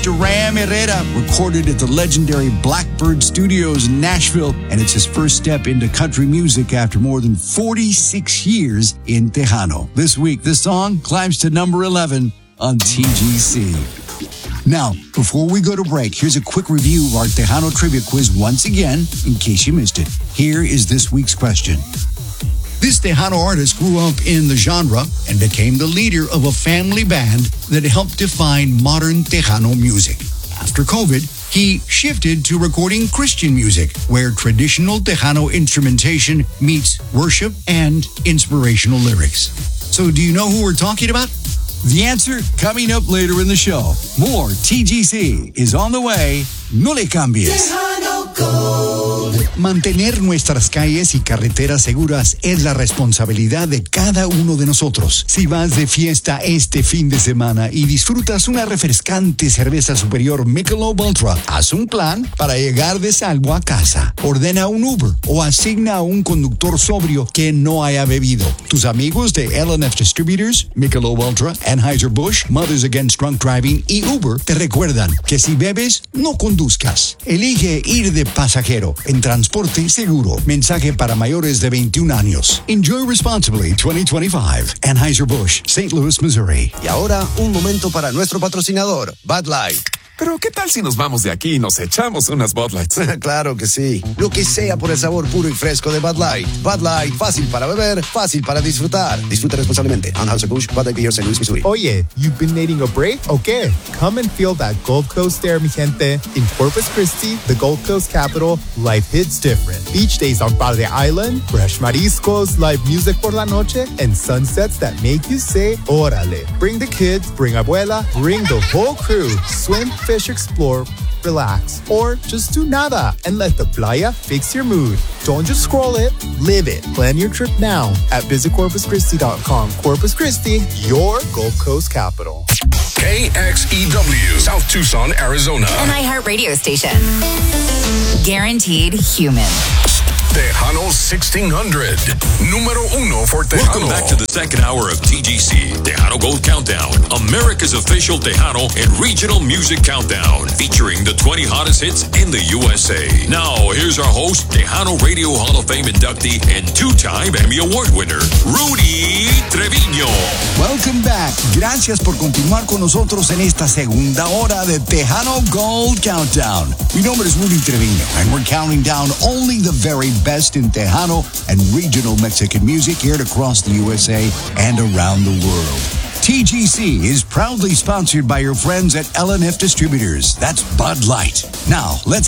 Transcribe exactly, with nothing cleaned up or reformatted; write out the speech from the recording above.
Mister Ram Herrera, recorded at the legendary Blackbird Studios in Nashville, and it's his first step into country music after more than forty-six years in Tejano. This week, the song climbs to number eleven on T G C. Now, before we go to break, here's a quick review of our Tejano Trivia Quiz once again, in case you missed it. Here is this week's question. This Tejano artist grew up in the genre and became the leader of a family band that helped define modern Tejano music. After COVID, he shifted to recording Christian music, where traditional Tejano instrumentation meets worship and inspirational lyrics. So do you know who we're talking about? The answer coming up later in the show. More T G C is on the way. No le cambies. Tejano Gold. Mantener nuestras calles y carreteras seguras es la responsabilidad de cada uno de nosotros. Si vas de fiesta este fin de semana y disfrutas una refrescante cerveza superior Michelob Ultra, haz un plan para llegar de salvo a casa. Ordena un Uber o asigna a un conductor sobrio que no haya bebido. Tus amigos de L N F Distributors, Michelob Ultra, Anheuser-Busch, Mothers Against Drunk Driving y Uber te recuerdan que si bebes, no conduzcas. Elige ir de pasajero en transporte seguro. Mensaje para mayores de veintiún años. Enjoy responsibly twenty twenty-five. Anheuser-Busch, Saint Louis, Missouri. Y ahora, un momento para nuestro patrocinador, Bud Light. Pero ¿qué tal si nos vamos de aquí y nos echamos unas Bud Lights? Claro que sí. Lo que sea por el sabor puro y fresco de Bud Light. Bud Light, fácil para beber, fácil para disfrutar. Disfruta responsablemente. Anheuser-Busch, Bud Light Beer, Saint Louis, Missouri. Oye, you've been needing a break? Okay. Come and feel that Gold Coast air, mi gente. In Corpus Christi, the Gold Coast capital, life hits different. Beach days on Padre Island, fresh mariscos, live music por la noche, and sunsets that make you say, órale. Bring the kids, bring abuela, bring the whole crew. Swim, fish, explore, relax, or just do nada and let the playa fix your mood. Don't just scroll it, live it. Plan your trip now at visit corpus christi dot com. Corpus Christi, your Gold Coast capital. K X E W, South Tucson, Arizona. An iHeartRadio station. Guaranteed human. Tejano sixteen hundred, numero uno for Tejano. Welcome back to the second hour of T G C, Tejano Gold Countdown, America's official Tejano and regional music countdown, featuring the twenty hottest hits in the U S A. Now, here's our host, Tejano Radio Hall of Fame inductee and two-time Emmy Award winner, Rudy Treviño. Welcome back. Gracias por continuar con nosotros en esta segunda hora de Tejano Gold Countdown. Mi nombre es Rudy Treviño, and we're counting down only the very best in Tejano and regional Mexican music heard across the U S A and around the world. T G C is proudly sponsored by your friends at L N F Distributors. That's Bud Light. Now, let's